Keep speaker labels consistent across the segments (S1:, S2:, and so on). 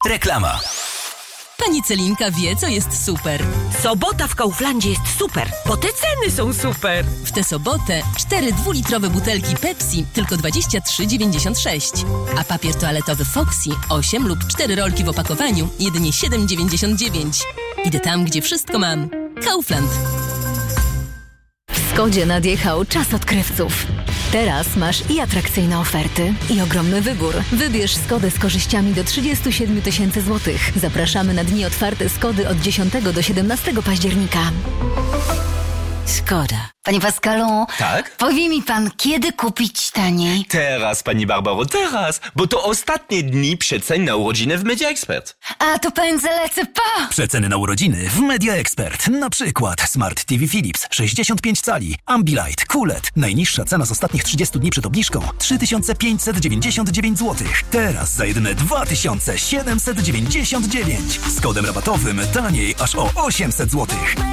S1: Reklama.
S2: Pani Celinka wie, co jest super.
S3: Sobota w Kauflandzie jest super, bo te ceny są super.
S2: W tę sobotę 4 dwulitrowe butelki Pepsi tylko 23,96. A papier toaletowy Foxy 8 lub 4 rolki w opakowaniu jedynie 7,99. Idę tam, gdzie wszystko mam. Kaufland.
S4: W Skodzie nadjechał czas odkrywców. Teraz masz i atrakcyjne oferty, i ogromny wybór. Wybierz Skodę z korzyściami do 37 000 złotych. Zapraszamy na dni otwarte Skody od 10 do 17 października.
S5: Skoda. Panie Pascalu,
S1: Tak?
S5: powie mi pan, kiedy kupić taniej?
S1: Teraz, pani Barbaro, teraz, bo to ostatnie dni przecen na urodziny w Media Expert.
S5: A to pędzę lecę, pa!
S6: Przeceny na urodziny w Media Expert. Na przykład Smart TV Philips 65 cali, Ambilight, QLED. Najniższa cena z ostatnich 30 dni przed obniżką 3599 zł. Teraz za jedyne 2799. Z kodem rabatowym taniej aż o 800 zł.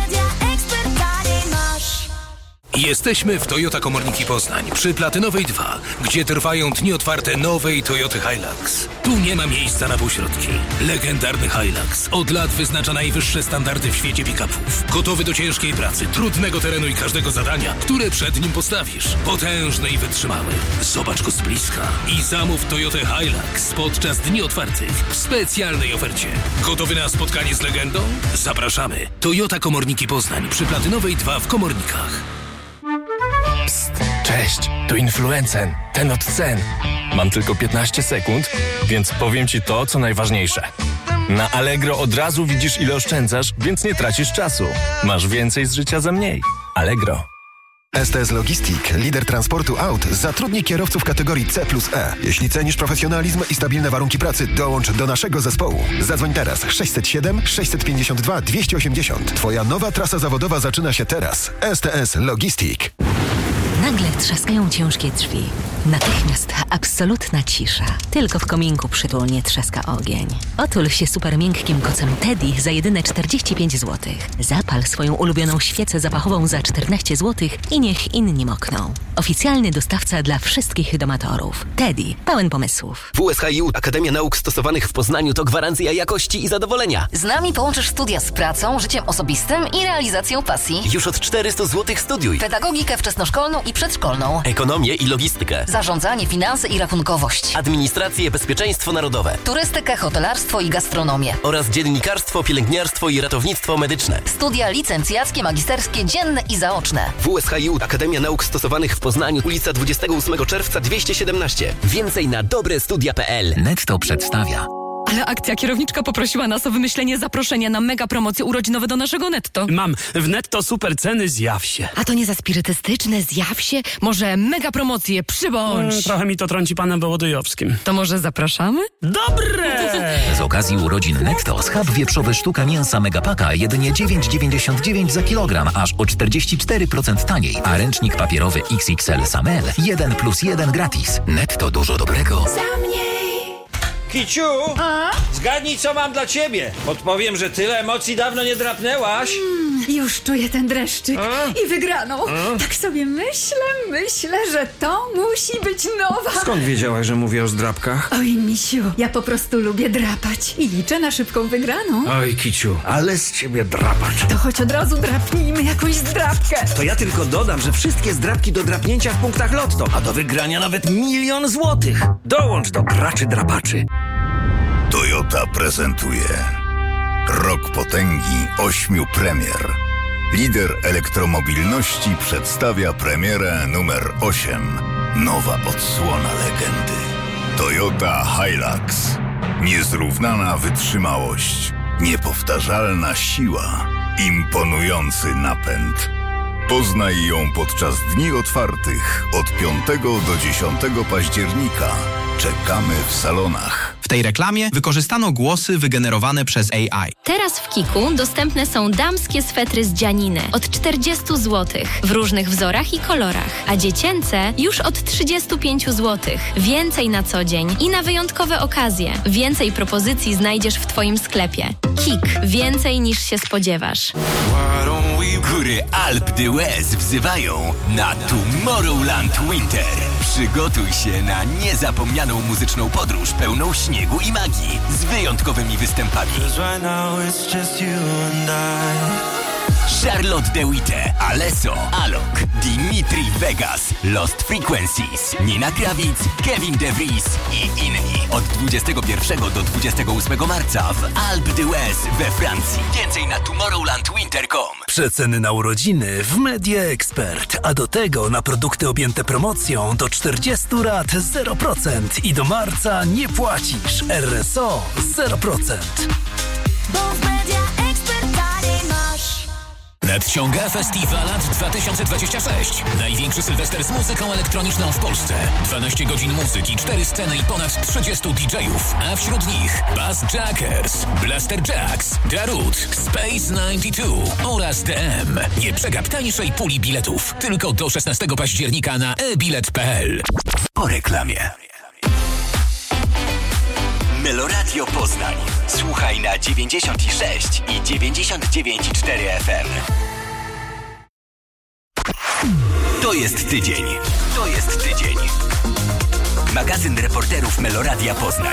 S7: Jesteśmy w Toyota Komorniki Poznań przy Platynowej 2, gdzie trwają dni otwarte nowej Toyoty Hilux. Tu nie ma miejsca na półśrodki. Legendarny Hilux od lat wyznacza najwyższe standardy w świecie pick-upów. Gotowy do ciężkiej pracy, trudnego terenu i każdego zadania, które przed nim postawisz. Potężny i wytrzymały. Zobacz go z bliska i zamów Toyotę Hilux podczas dni otwartych w specjalnej ofercie. Gotowy na spotkanie z legendą? Zapraszamy. Toyota Komorniki Poznań przy Platynowej 2 w Komornikach.
S8: Psst, cześć, tu Influencen, ten od cen. Mam tylko 15 sekund, więc powiem Ci to, co najważniejsze. Na Allegro od razu widzisz, ile oszczędzasz, więc nie tracisz czasu. Masz więcej z życia za mniej. Allegro.
S9: STS Logistic, lider transportu aut, zatrudni kierowców kategorii C+E. Jeśli cenisz profesjonalizm i stabilne warunki pracy, dołącz do naszego zespołu. Zadzwoń teraz 607 652 280. Twoja nowa trasa zawodowa zaczyna się teraz. STS Logistic.
S4: Nagle trzaskają ciężkie drzwi. Natychmiast absolutna cisza. Tylko w kominku przytulnie trzaska ogień. Otul się super miękkim kocem Teddy za jedyne 45 zł. Zapal swoją ulubioną świecę zapachową za 14 zł i niech inni mokną. Oficjalny dostawca dla wszystkich domatorów. Teddy, pełen pomysłów.
S10: WSHiU Akademia Nauk Stosowanych w Poznaniu to gwarancja jakości i zadowolenia.
S5: Z nami połączysz studia z pracą, życiem osobistym i realizacją pasji.
S10: Już od 400 zł studiuj.
S5: Pedagogikę wczesnoszkolną i przedszkolną.
S10: Ekonomię i logistykę.
S5: Zarządzanie, finanse i rachunkowość.
S10: Administrację, bezpieczeństwo narodowe.
S5: Turystykę, hotelarstwo i gastronomię.
S10: Oraz dziennikarstwo, pielęgniarstwo i ratownictwo medyczne.
S5: Studia licencjackie, magisterskie, dzienne i zaoczne.
S10: WSHiU Akademia Nauk Stosowanych w Poznaniu, ulica 28 czerwca 217. Więcej na dobrestudia.pl.
S6: Netto przedstawia.
S11: Ale akcja kierowniczka poprosiła nas o wymyślenie zaproszenia na mega promocje urodzinowe do naszego Netto.
S12: Mam. W Netto super ceny, zjaw się.
S11: A to nie za spirytystyczne, zjaw się? Może mega promocje, przybądź.
S12: Trochę mi to trąci panem Wołodyjowskim.
S11: To może zapraszamy?
S12: Dobre!
S6: Z okazji urodzin Netto schab wieprzowy sztuka mięsa Megapaka jedynie 9,99 za kilogram, aż o 44% taniej. A ręcznik papierowy XXL Samel 1+1 gratis. Netto, dużo dobrego.
S13: Kiciu, zgadnij, co mam dla ciebie. Podpowiem, że tyle emocji dawno nie drapnęłaś.
S14: Już czuję ten dreszczyk i wygraną. Tak sobie myślę, że to musi być nowa.
S13: Skąd wiedziałaś, że mówię o zdrapkach?
S14: Oj, misiu, ja po prostu lubię drapać i liczę na szybką wygraną.
S13: Oj, Kiciu, ale z ciebie drapacz.
S14: To choć od razu drapnijmy jakąś zdrapkę.
S13: To ja tylko dodam, że wszystkie zdrapki do drapnięcia w punktach Lotto, a do wygrania nawet 1 000 000 złotych. Dołącz do graczy drapaczy.
S15: Toyota prezentuje Rok Potęgi 8 premier. Lider elektromobilności przedstawia premierę numer 8. Nowa odsłona legendy. Toyota Hilux. Niezrównana wytrzymałość, niepowtarzalna siła, imponujący napęd. Poznaj ją podczas dni otwartych od 5 do 10 października. Czekamy w salonach.
S16: W tej reklamie wykorzystano głosy wygenerowane przez AI.
S17: Teraz w Kiku dostępne są damskie swetry z dzianiny od 40 zł w różnych wzorach i kolorach, a dziecięce już od 35 zł. Więcej na co dzień i na wyjątkowe okazje. Więcej propozycji znajdziesz w Twoim sklepie. Kik. Więcej niż się spodziewasz.
S18: Góry Alp d'Huez wzywają na Tomorrowland Winter. Przygotuj się na niezapomnianą muzyczną podróż pełną śniegu i magii z wyjątkowymi występami. Charlotte de Witte, Alesso, Alok, Dimitri Vegas, Lost Frequencies, Nina Kravic, Kevin De Vries i inni. Od 21 do 28 marca w Alpe d'Huez we Francji. Więcej na tomorrowlandwinter.com.
S19: Przeceny na urodziny w Media Expert, a do tego na produkty objęte promocją do 40 rat 0% i do marca nie płacisz. RSO 0%.
S6: Nadciąga Festiwal Lat 2026. Największy Sylwester z muzyką elektroniczną w Polsce. 12 godzin muzyki, 4 sceny i ponad 30 DJ-ów. A wśród nich Bass Jackers, Blaster Jacks, Darut, Space 92 oraz DM. Nie przegap tańszej puli biletów. Tylko do 16 października na ebilet.pl.
S18: Po reklamie. Meloradio Poznań. Słuchaj na 96 i 99,4 FM. To jest tydzień. To jest tydzień. Magazyn reporterów Meloradia Poznań.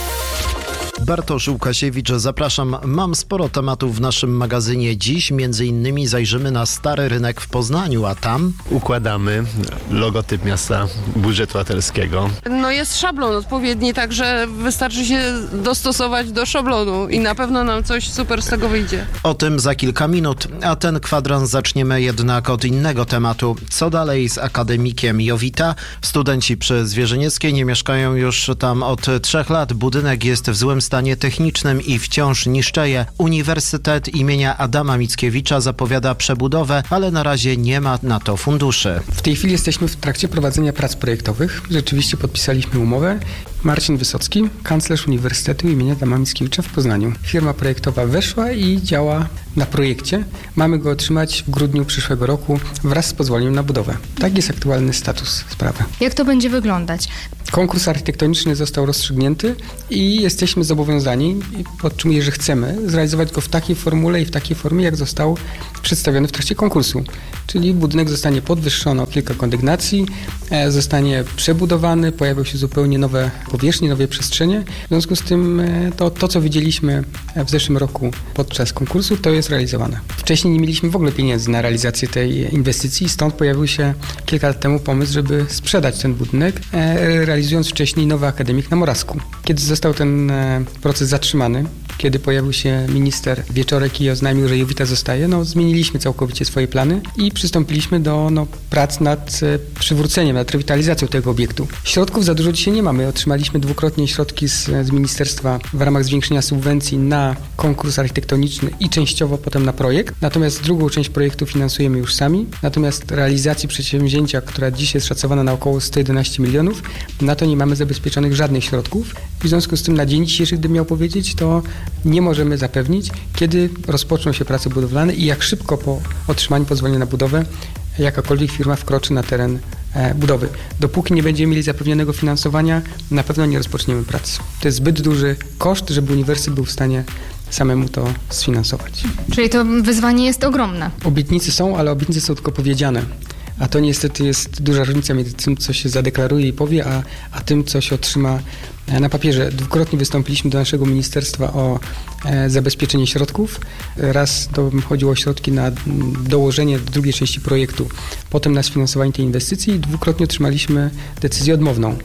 S20: Bartosz Łukasiewicz, zapraszam. Mam sporo tematów w naszym magazynie. Dziś między innymi zajrzymy na Stary Rynek w Poznaniu, a tam
S21: układamy logotyp miasta budżetu atelskiego.
S22: No jest szablon odpowiedni, także wystarczy się dostosować do szablonu i na pewno nam coś super z tego wyjdzie.
S20: O tym za kilka minut, a ten kwadrans zaczniemy jednak od innego tematu. Co dalej z Akademikiem Jowita? Studenci przy Zwierzynieckiej nie mieszkają już tam od 3 lat. Budynek jest w złym stanie technicznym i wciąż niszczeje. Uniwersytet imienia Adama Mickiewicza zapowiada przebudowę, ale na razie nie ma na to funduszy.
S23: W tej chwili jesteśmy w trakcie prowadzenia prac projektowych. Rzeczywiście podpisaliśmy umowę. Marcin Wysocki, kanclerz Uniwersytetu imienia Adama Mickiewicza w Poznaniu. Firma projektowa weszła i działa na projekcie. Mamy go otrzymać w grudniu przyszłego roku wraz z pozwoleniem na budowę. Tak jest aktualny status sprawy.
S24: Jak to będzie wyglądać?
S23: Konkurs architektoniczny został rozstrzygnięty i jesteśmy zobowiązani, i podtrzymuję, że chcemy, zrealizować go w takiej formule i w takiej formie, jak został przedstawiony w trakcie konkursu. Czyli budynek zostanie podwyższony o kilka kondygnacji, zostanie przebudowany, pojawią się zupełnie nowe powierzchnie, nowe przestrzenie. W związku z tym to, co widzieliśmy w zeszłym roku podczas konkursu, to jest realizowane. Wcześniej nie mieliśmy w ogóle pieniędzy na realizację tej inwestycji, stąd pojawił się kilka lat temu pomysł, żeby sprzedać ten budynek, realizując wcześniej nowy akademik na Morawsku. Kiedy został ten proces zatrzymany, kiedy pojawił się minister Wieczorek i oznajmił, że Jowita zostaje, zmieniliśmy całkowicie swoje plany i przystąpiliśmy do prac nad przywróceniem, nad rewitalizacją tego obiektu. Środków za dużo dzisiaj nie mamy. Otrzymaliśmy dwukrotnie środki z ministerstwa w ramach zwiększenia subwencji na konkurs architektoniczny i częściowo potem na projekt. Natomiast drugą część projektu finansujemy już sami. Natomiast realizacji przedsięwzięcia, która dziś jest szacowana na około 111 milionów, na to nie mamy zabezpieczonych żadnych środków. W związku z tym na dzień dzisiejszy, gdybym miał powiedzieć, to nie możemy zapewnić, kiedy rozpoczną się prace budowlane i jak szybko po otrzymaniu pozwolenia na budowę jakakolwiek firma wkroczy na teren budowy. Dopóki nie będziemy mieli zapewnionego finansowania, na pewno nie rozpoczniemy prac. To jest zbyt duży koszt, żeby uniwersytet był w stanie samemu to sfinansować.
S24: Czyli to wyzwanie jest ogromne.
S23: Obietnice są, ale obietnice są tylko powiedziane. A to niestety jest duża różnica między tym, co się zadeklaruje i powie, a tym, co się otrzyma na papierze. Dwukrotnie wystąpiliśmy do naszego ministerstwa o zabezpieczenie środków. Raz chodziło o środki na dołożenie do drugiej części projektu, potem na sfinansowanie tej inwestycji i dwukrotnie otrzymaliśmy decyzję odmowną.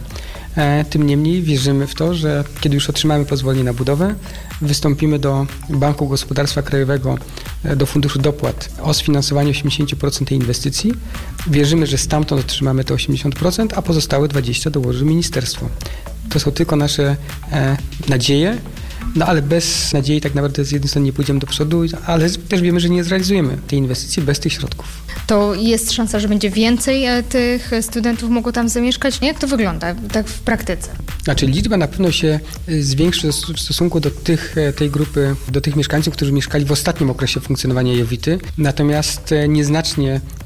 S23: Tym niemniej wierzymy w to, że kiedy już otrzymamy pozwolenie na budowę, wystąpimy do Banku Gospodarstwa Krajowego, do Funduszu Dopłat o sfinansowanie 80% tej inwestycji. Wierzymy, że stamtąd otrzymamy te 80%, a pozostałe 20% dołoży ministerstwo. To są tylko nasze nadzieje, ale bez nadziei tak naprawdę z jednej strony nie pójdziemy do przodu, ale też wiemy, że nie zrealizujemy tej inwestycji bez tych środków.
S24: To jest szansa, że będzie więcej tych studentów mogło tam zamieszkać? Jak to wygląda tak w praktyce?
S23: Znaczy liczba na pewno się zwiększy w stosunku do tej grupy, do tych mieszkańców, którzy mieszkali w ostatnim okresie funkcjonowania Jowity, natomiast nieznacznie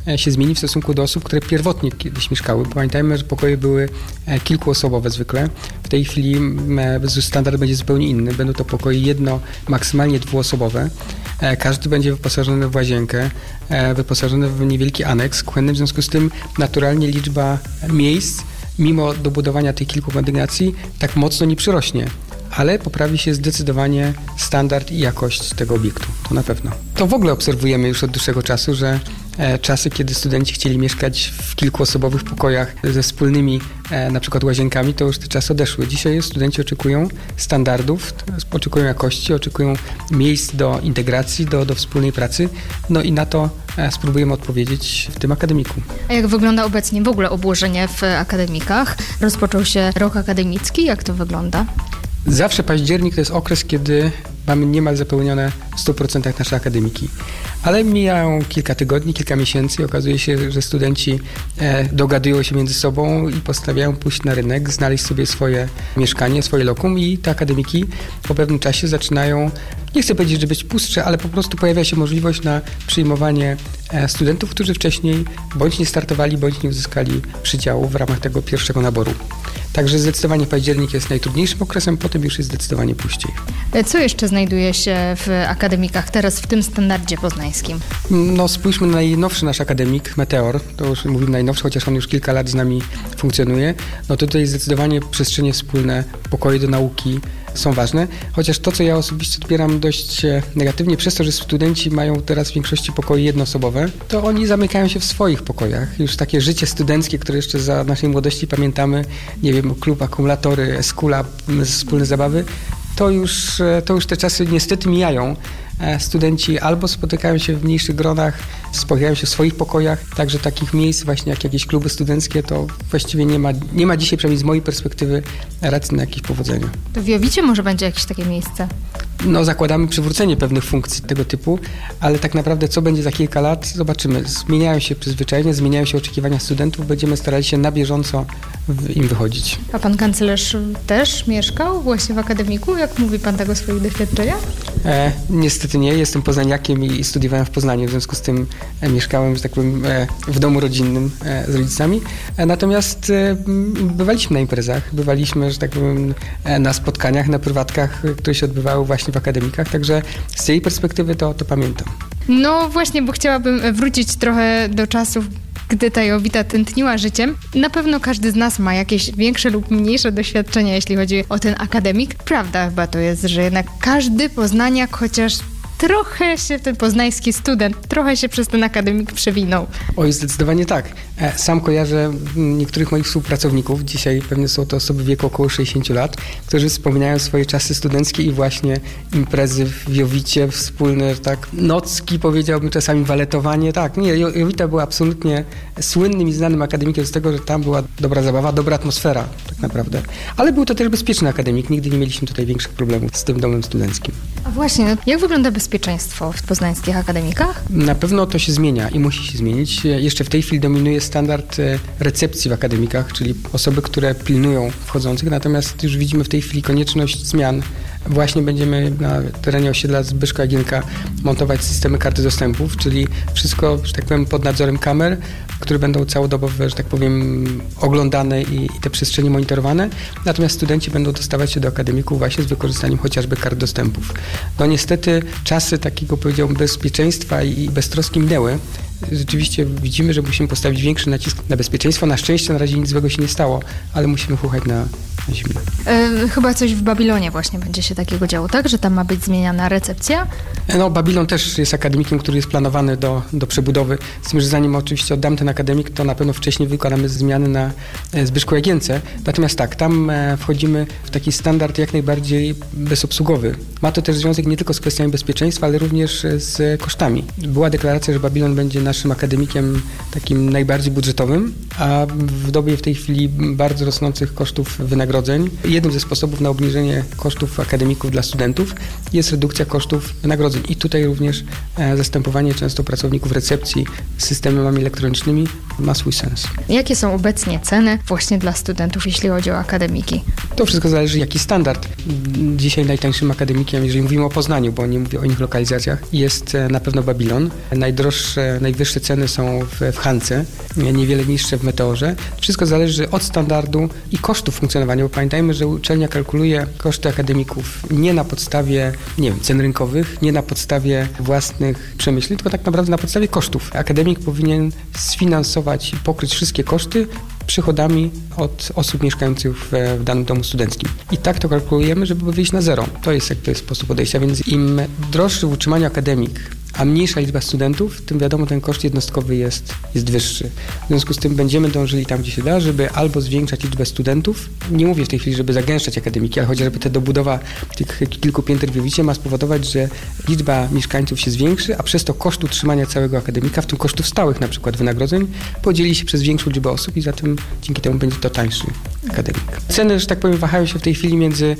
S23: się zmieni w stosunku do osób, które pierwotnie kiedyś mieszkały. Pamiętajmy, że pokoje były kilkuosobowe zwykle. W tej chwili standard będzie zupełnie inny. Będą to pokoje maksymalnie dwuosobowe. Każdy będzie wyposażony w łazienkę, wyposażony w niewielki aneks kuchenny. W związku z tym naturalnie liczba miejsc, mimo dobudowania tych kilku kondygnacji, tak mocno nie przyrośnie. Ale poprawi się zdecydowanie standard i jakość tego obiektu. To na pewno. To w ogóle obserwujemy już od dłuższego czasu, że czasy, kiedy studenci chcieli mieszkać w kilkuosobowych pokojach ze wspólnymi na przykład łazienkami, to już te czasy odeszły. Dzisiaj studenci oczekują standardów, oczekują jakości, oczekują miejsc do integracji, do wspólnej pracy. No i na to spróbujemy odpowiedzieć w tym akademiku.
S24: A jak wygląda obecnie w ogóle obłożenie w akademikach? Rozpoczął się rok akademicki. Jak to wygląda?
S23: Zawsze październik to jest okres, kiedy mamy niemal zapełnione w 100% nasze akademiki. Ale mijają kilka tygodni, kilka miesięcy i okazuje się, że studenci dogadują się między sobą i postanawiają pójść na rynek, znaleźć sobie swoje mieszkanie, swoje lokum i te akademiki po pewnym czasie zaczynają, nie chcę powiedzieć, że być pustsze, ale po prostu pojawia się możliwość na przyjmowanie studentów, którzy wcześniej bądź nie startowali, bądź nie uzyskali przydziału w ramach tego pierwszego naboru. Także zdecydowanie październik jest najtrudniejszym okresem, potem już jest zdecydowanie puściej.
S24: Co jeszcze znajduje się w akademikach teraz w tym standardzie poznańskim?
S23: No spójrzmy na najnowszy nasz akademik, Meteor. To już mówimy najnowszy, chociaż on już kilka lat z nami funkcjonuje. No to tutaj zdecydowanie przestrzenie wspólne, pokoje do nauki są ważne. Chociaż to, co ja osobiście odbieram dość negatywnie, przez to, że studenci mają teraz w większości pokoje jednoosobowe, to oni zamykają się w swoich pokojach. Już takie życie studenckie, które jeszcze za naszej młodości pamiętamy, nie wiem, klub, akumulatory, Eskula, wspólne zabawy, to już te czasy niestety mijają. Studenci albo spotykają się w mniejszych gronach, spotykają się w swoich pokojach, także takich miejsc właśnie jak jakieś kluby studenckie to właściwie nie ma dzisiaj, przynajmniej z mojej perspektywy, racji na jakieś powodzenie.
S24: To w Jowicie może będzie jakieś takie miejsce?
S23: No zakładamy przywrócenie pewnych funkcji tego typu, ale tak naprawdę co będzie za kilka lat, zobaczymy. Zmieniają się przyzwyczajenia, zmieniają się oczekiwania studentów, będziemy starali się na bieżąco im wychodzić.
S24: A pan kanclerz też mieszkał właśnie w akademiku? Jak mówi pan tego o swoich doświadczeniach?
S23: Niestety nie, jestem poznaniakiem i studiowałem w Poznaniu, w związku z tym mieszkałem, że tak powiem, w domu rodzinnym z rodzicami. Natomiast bywaliśmy na imprezach, bywaliśmy, że tak powiem, na spotkaniach, na prywatkach, które się odbywały właśnie w akademikach, także z tej perspektywy to pamiętam.
S24: No właśnie, bo chciałabym wrócić trochę do czasów, gdy ta Jowita tętniła życiem. Na pewno każdy z nas ma jakieś większe lub mniejsze doświadczenia, jeśli chodzi o ten akademik. Prawda chyba to jest, że jednak każdy poznaniak, chociaż trochę się ten poznański student, trochę się przez ten akademik przewinął.
S23: Oj, zdecydowanie tak. Sam kojarzę niektórych moich współpracowników, dzisiaj pewnie są to osoby w wieku około 60 lat, którzy wspominają swoje czasy studenckie i właśnie imprezy w Jowicie, wspólne, tak, nocki, powiedziałbym czasami waletowanie. Tak, nie, Jowita była absolutnie słynnym i znanym akademikiem z tego, że tam była dobra zabawa, dobra atmosfera tak naprawdę. Ale był to też bezpieczny akademik, nigdy nie mieliśmy tutaj większych problemów z tym domem studenckim.
S24: A właśnie, jak wygląda bezpieczeństwo w poznańskich akademikach?
S23: Na pewno to się zmienia i musi się zmienić. Jeszcze w tej chwili dominuje standard recepcji w akademikach, czyli osoby, które pilnują wchodzących, natomiast już widzimy w tej chwili konieczność zmian. Właśnie będziemy na terenie osiedla Zbyszka Jagienka montować systemy karty dostępów, czyli wszystko, że tak powiem, pod nadzorem kamer, które będą całodobowo, że tak powiem, oglądane i te przestrzenie monitorowane. Natomiast studenci będą dostawać się do akademików właśnie z wykorzystaniem chociażby kart dostępów. No niestety czasy takiego, powiedziałbym, bezpieczeństwa i beztroski minęły. Rzeczywiście widzimy, że musimy postawić większy nacisk na bezpieczeństwo. Na szczęście na razie nic złego się nie stało, ale musimy chuchać na zimno.
S24: Chyba coś w Babilonie właśnie będzie się takiego działo, tak? Że tam ma być zmieniana recepcja?
S23: No, Babilon też jest akademikiem, który jest planowany do przebudowy. Z tym, że zanim oczywiście oddam ten akademik, to na pewno wcześniej wykonamy zmiany na Zbyszku Jagience. Natomiast tak, tam wchodzimy w taki standard jak najbardziej bezobsługowy. Ma to też związek nie tylko z kwestiami bezpieczeństwa, ale również z kosztami. Była deklaracja, że Babilon będzie naszym akademikiem takim najbardziej budżetowym, a w dobie w tej chwili bardzo rosnących kosztów wynagrodzeń, jednym ze sposobów na obniżenie kosztów akademików dla studentów jest redukcja kosztów wynagrodzeń. I tutaj również zastępowanie często pracowników recepcji systemami elektronicznymi ma swój sens.
S24: Jakie są obecnie ceny właśnie dla studentów, jeśli chodzi o akademiki?
S23: To wszystko zależy, jaki standard. Dzisiaj najtańszym akademikiem, jeżeli mówimy o Poznaniu, bo nie mówię o innych lokalizacjach, jest na pewno Babilon. Najdroższe, najwyższe najwyższe ceny są w Hance, niewiele niższe w Meteorze. Wszystko zależy od standardu i kosztów funkcjonowania, bo pamiętajmy, że uczelnia kalkuluje koszty akademików nie na podstawie, cen rynkowych, nie na podstawie własnych przemyśleń, tylko tak naprawdę na podstawie kosztów. Akademik powinien sfinansować i pokryć wszystkie koszty przychodami od osób mieszkających w danym domu studenckim. I tak to kalkulujemy, żeby wyjść na zero. To jest jakby sposób podejścia, więc im droższy w utrzymaniu akademik, a mniejsza liczba studentów, tym wiadomo, ten koszt jednostkowy jest wyższy. W związku z tym będziemy dążyli tam, gdzie się da, żeby albo zwiększać liczbę studentów, nie mówię w tej chwili, żeby zagęszczać akademiki, ale chociażby ta dobudowa tych kilku pięter w Jowicie ma spowodować, że liczba mieszkańców się zwiększy, a przez to koszt utrzymania całego akademika, w tym kosztów stałych, na przykład wynagrodzeń, podzieli się przez większą liczbę osób i zatem dzięki temu będzie to tańszy akademik. Ceny, że tak powiem, wahają się w tej chwili między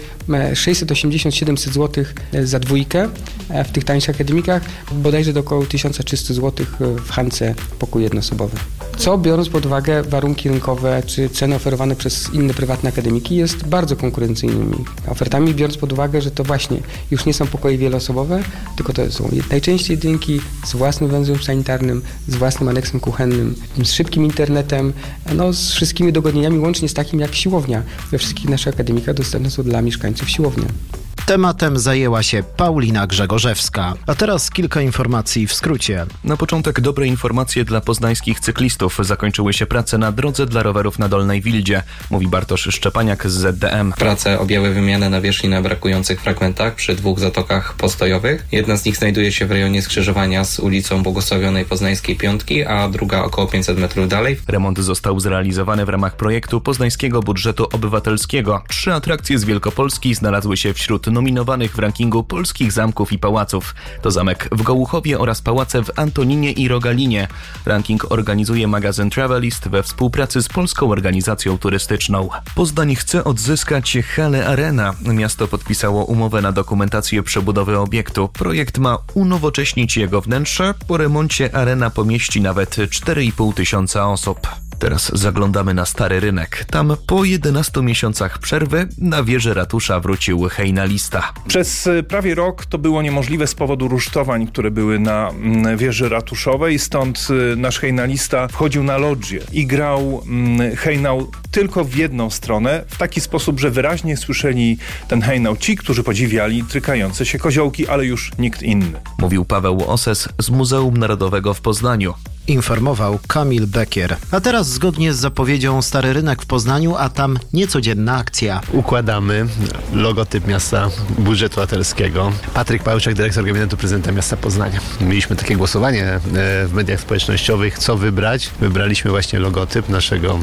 S23: 680-700 zł za dwójkę w tych tańszych akademikach, bodajże do około 1300 zł w Hance pokój jednoosobowy. Co, biorąc pod uwagę warunki rynkowe czy ceny oferowane przez inne prywatne akademiki, jest bardzo konkurencyjnymi ofertami, biorąc pod uwagę, że to właśnie już nie są pokoje wieloosobowe, tylko to są najczęściej jedynki z własnym węzłem sanitarnym, z własnym aneksem kuchennym, z szybkim internetem, z wszystkimi dogodnieniami, łącznie z takim jak siłownia. We wszystkich naszych akademikach dostępne są dla mieszkańców siłownie.
S20: Tematem zajęła się Paulina Grzegorzewska. A teraz kilka informacji w skrócie.
S1: Na początek dobre informacje dla poznańskich cyklistów. Zakończyły się prace na drodze dla rowerów na Dolnej Wildzie, mówi Bartosz Szczepaniak z ZDM.
S2: Prace objęły wymianę nawierzchni na brakujących fragmentach przy 2 zatokach postojowych. Jedna z nich znajduje się w rejonie skrzyżowania z ulicą Błogosławionej Poznańskiej Piątki, a druga około 500 metrów dalej.
S1: Remont został zrealizowany w ramach projektu Poznańskiego Budżetu Obywatelskiego. 3 atrakcje z Wielkopolski znalazły się wśród nominowanych w rankingu polskich zamków i pałaców. To zamek w Gołuchowie oraz pałace w Antoninie i Rogalinie. Ranking organizuje magazyn Travelist we współpracy z Polską Organizacją Turystyczną. Poznań chce odzyskać halę Arena. Miasto podpisało umowę na dokumentację przebudowy obiektu. Projekt ma unowocześnić jego wnętrze. Po remoncie Arena pomieści nawet 4,5 tysiąca osób. Teraz zaglądamy na Stary Rynek. Tam po 11 miesiącach przerwy na wieżę ratusza wrócił hejnalista.
S3: Przez prawie rok to było niemożliwe z powodu rusztowań, które były na wieży ratuszowej. Stąd nasz hejnalista wchodził na lodżię i grał hejnał tylko w jedną stronę, w taki sposób, że wyraźnie słyszeli ten hejnał ci, którzy podziwiali trykające się koziołki, ale już nikt inny.
S1: Mówił Paweł Oses z Muzeum Narodowego w Poznaniu.
S20: Informował Kamil Bekier. A teraz zgodnie z zapowiedzią Stary Rynek w Poznaniu, a tam niecodzienna akcja.
S21: Układamy logotyp miasta budżetu obywatelskiego. Patryk Pałczak, dyrektor gabinetu prezydenta miasta Poznania. Mieliśmy takie głosowanie w mediach społecznościowych, co wybrać. Wybraliśmy właśnie logotyp naszego,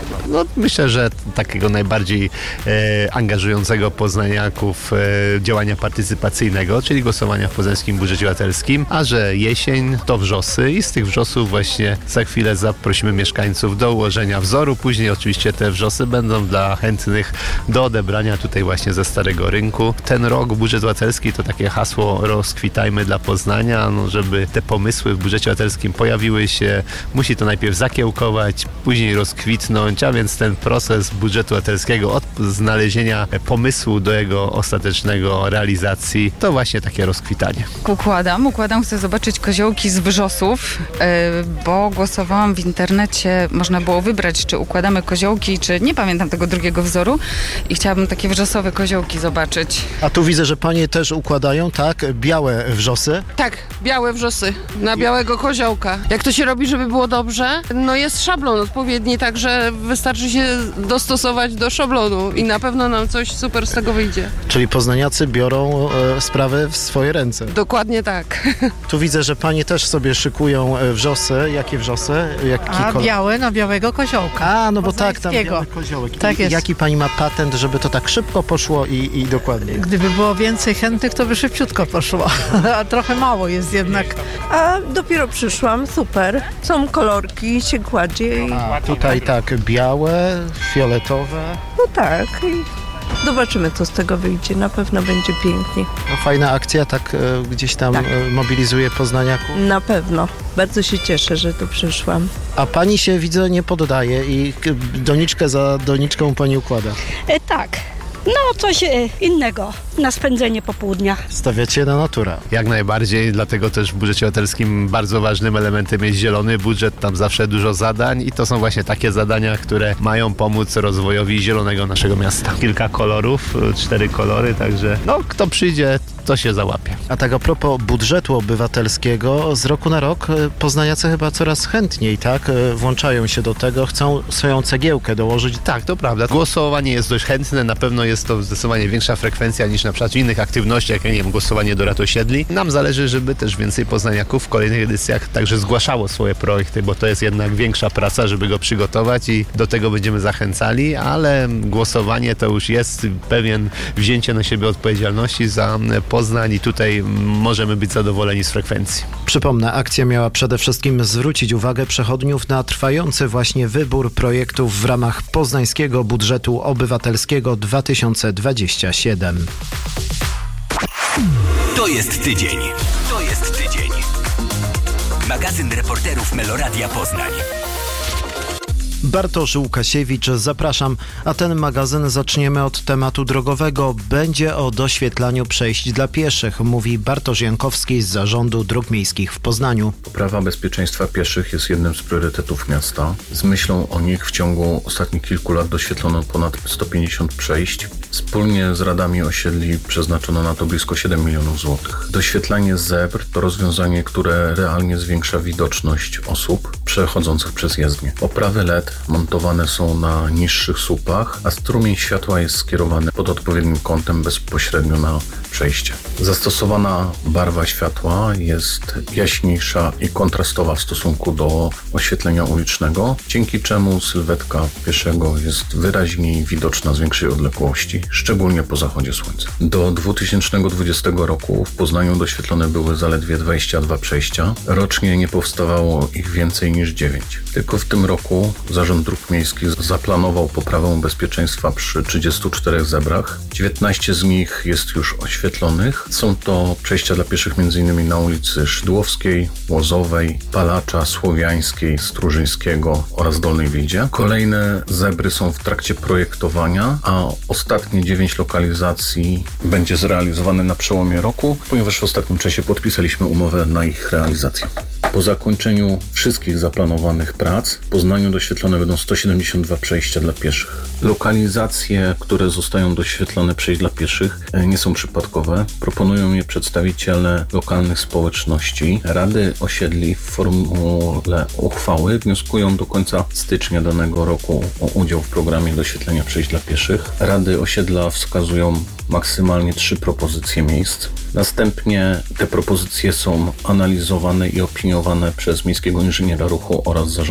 S21: myślę, że takiego najbardziej angażującego poznaniaków działania partycypacyjnego, czyli głosowania w poznańskim budżecie obywatelskim. A że jesień to wrzosy i z tych wrzosów właśnie za chwilę zaprosimy mieszkańców do ułożenia wzoru. Później oczywiście te wrzosy będą dla chętnych do odebrania tutaj właśnie ze Starego Rynku. Ten rok budżet obywatelski to takie hasło rozkwitajmy dla Poznania, żeby te pomysły w budżecie obywatelskim pojawiły się. Musi to najpierw zakiełkować, później rozkwitnąć, a więc ten proces budżetu obywatelskiego od znalezienia pomysłu do jego ostatecznego realizacji to właśnie takie rozkwitanie.
S7: Układam, chcę zobaczyć koziołki z wrzosów, bo głosowałam w internecie, można było wybrać, czy układamy koziołki, czy nie pamiętam tego drugiego wzoru i chciałabym takie wrzosowe koziołki zobaczyć.
S20: A tu widzę, że panie też układają, tak? Białe wrzosy.
S22: Tak, białe wrzosy na białego koziołka. Jak to się robi, żeby było dobrze? Jest szablon odpowiedni, także wystarczy się dostosować do szablonu i na pewno nam coś super z tego wyjdzie.
S20: Czyli poznaniacy biorą sprawę w swoje ręce.
S22: Dokładnie tak.
S20: Tu widzę, że panie też sobie szykują wrzosy. Jakie wrzosy?
S25: Białe na białego koziołka.
S20: Bo tak, tam biały koziołek.
S25: Tak jest.
S20: Jaki pani ma patent, żeby to tak szybko poszło i dokładnie?
S25: Gdyby było więcej chętnych, to by szybciutko poszło. A trochę mało jest jednak.
S26: A dopiero przyszłam, super. Są kolorki, się kładzie.
S20: A tutaj tak, białe, fioletowe.
S26: Tak. Zobaczymy, co z tego wyjdzie. Na pewno będzie pięknie.
S20: Fajna akcja, tak gdzieś tam mobilizuje poznaniaków.
S26: Na pewno. Bardzo się cieszę, że tu przyszłam.
S20: A pani się, widzę, nie poddaje i doniczkę za doniczką pani układa.
S26: Tak.
S4: No, coś innego na spędzenie popołudnia.
S20: Stawiacie na naturę.
S21: Jak najbardziej, dlatego też w budżecie obywatelskim bardzo ważnym elementem jest zielony budżet, tam zawsze dużo zadań i to są właśnie takie zadania, które mają pomóc rozwojowi zielonego naszego miasta. Kilka kolorów, 4 kolory, także kto przyjdzie, to się załapie.
S20: A tak a propos budżetu obywatelskiego, z roku na rok poznaniacy chyba coraz chętniej, włączają się do tego, chcą swoją cegiełkę dołożyć.
S21: Tak, to prawda. Głosowanie jest dość chętne, na pewno jest to zdecydowanie większa frekwencja niż na przykład w innych aktywnościach, jak głosowanie do rad osiedli. Nam zależy, żeby też więcej poznaniaków w kolejnych edycjach także zgłaszało swoje projekty, bo to jest jednak większa praca, żeby go przygotować i do tego będziemy zachęcali, ale głosowanie to już jest pewien wzięcie na siebie odpowiedzialności za Poznań i tutaj możemy być zadowoleni z frekwencji.
S20: Przypomnę, akcja miała przede wszystkim zwrócić uwagę przechodniów na trwający właśnie wybór projektów w ramach poznańskiego budżetu obywatelskiego 2027.
S18: To jest tydzień. Magazyn reporterów Meloradia Poznań.
S20: Bartosz Łukasiewicz, zapraszam. A ten magazyn zaczniemy od tematu drogowego. Będzie o doświetlaniu przejść dla pieszych, mówi Bartosz Jankowski z Zarządu Dróg Miejskich w Poznaniu.
S5: Poprawa bezpieczeństwa pieszych jest jednym z priorytetów miasta. Z myślą o nich w ciągu ostatnich kilku lat doświetlono ponad 150 przejść. Wspólnie z radami osiedli przeznaczono na to blisko 7 milionów złotych. Doświetlanie zebr to rozwiązanie, które realnie zwiększa widoczność osób przechodzących przez jezdnię. Oprawy LED montowane są na niższych słupach, a strumień światła jest skierowany pod odpowiednim kątem bezpośrednio na przejście. Zastosowana barwa światła jest jaśniejsza i kontrastowa w stosunku do oświetlenia ulicznego, dzięki czemu sylwetka pieszego jest wyraźniej widoczna z większej odległości, szczególnie po zachodzie słońca. Do 2020 roku w Poznaniu doświetlone były zaledwie 22 przejścia. Rocznie nie powstawało ich więcej niż 9. Tylko w tym roku Zarząd Dróg Miejskich zaplanował poprawę bezpieczeństwa przy 34 zebrach. 19 z nich jest już oświetlonych. Są to przejścia dla pieszych m.in. na ulicy Szydłowskiej, Łozowej, Palacza, Słowiańskiej, Strużyńskiego oraz Dolnej Wildzie. Kolejne zebry są w trakcie projektowania, a ostatnie 9 lokalizacji będzie zrealizowane na przełomie roku, ponieważ w ostatnim czasie podpisaliśmy umowę na ich realizację. Po zakończeniu wszystkich zaplanowanych prac w Poznaniu doświetlone będą 172 przejścia dla pieszych. Lokalizacje, które zostają doświetlone przejść dla pieszych, nie są przypadkowe. Proponują je przedstawiciele lokalnych społeczności. Rady osiedli w formule uchwały wnioskują do końca stycznia danego roku o udział w programie doświetlenia przejść dla pieszych. Rady osiedla wskazują maksymalnie 3 propozycje miejsc. Następnie te propozycje są analizowane i opiniowane przez miejskiego inżyniera ruchu oraz zarząd